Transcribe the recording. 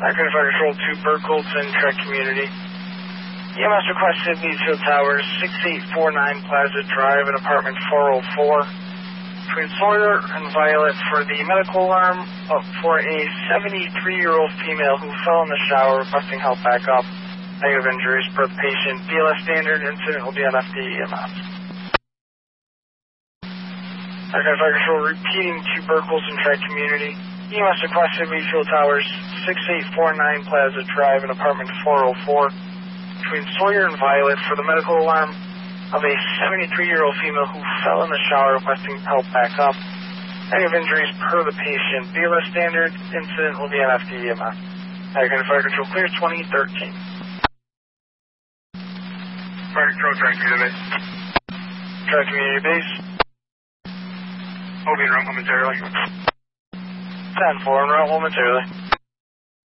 Fire Control 2, Burkholtzen, Trek Community. EMS requested Leedsfield Towers, 6849 Plaza Drive in apartment 404. Between Sawyer and Violet for the medical alarm for a 73-year-old female who fell in the shower requesting help back up. Negative injuries per the patient. BLS standard. Incident will be on FDEMS. Fire Control repeating to Burkholtzen Trek Community. EMS requested Leedsfield Towers, 6849 Plaza Drive in apartment 404. Between Sawyer and Violet for the medical alarm of a 73-year-old female who fell in the shower requesting help back up. Negative injuries per the patient. BLS standard. Incident will be on FDEMS. Fire Control clear 2013. Fire Control, Trek Community Base. Trek Community Base. Will be en route momentarily. 10-4 en route momentarily.